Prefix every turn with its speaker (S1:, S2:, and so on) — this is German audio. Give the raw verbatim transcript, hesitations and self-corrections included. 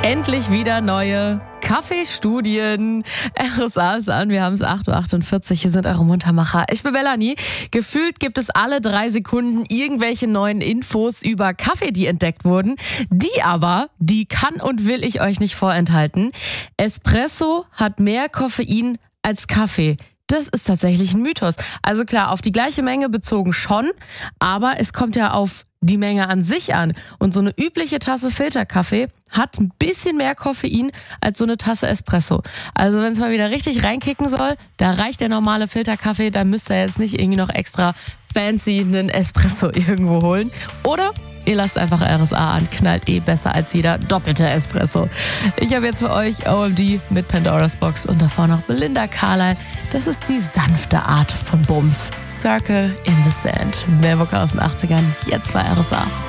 S1: Endlich wieder neue Kaffeestudien. R S A ist an, wir haben es acht Uhr achtundvierzig, hier sind eure Muntermacher. Ich bin Melanie. Gefühlt gibt es alle drei Sekunden irgendwelche neuen Infos über Kaffee, die entdeckt wurden. Die aber, die kann und will ich euch nicht vorenthalten. Espresso hat mehr Koffein als Kaffee. Das ist tatsächlich ein Mythos. Also klar, auf die gleiche Menge bezogen schon, aber es kommt ja auf die Menge an sich an. Und so eine übliche Tasse Filterkaffee hat ein bisschen mehr Koffein als so eine Tasse Espresso. Also wenn es mal wieder richtig reinkicken soll, da reicht der normale Filterkaffee, da müsst ihr jetzt nicht irgendwie noch extra fancy einen Espresso irgendwo holen. Oder ihr lasst einfach R S A an, knallt eh besser als jeder doppelte Espresso. Ich habe jetzt für euch O M D mit Pandora's Box und davor noch Belinda Carlisle. Das ist die sanfte Art von Bums. Circle in the Sand. Mehr Bock aus den achtzigern, jetzt bei R S A.